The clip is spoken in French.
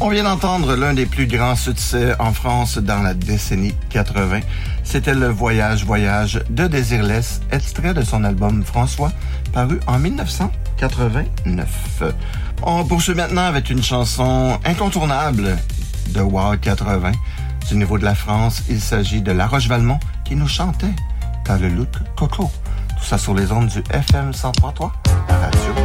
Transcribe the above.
On vient d'entendre l'un des plus grands succès en France dans la décennie 80. C'était le Voyage, Voyage de Désirless, extrait de son album François, paru en 1989. On poursuit maintenant avec une chanson incontournable de Wow 80. Du niveau de la France, il s'agit de La Roche-Valmont qui nous chantait T'as le look coco. Tout ça sur les ondes du FM 103.3.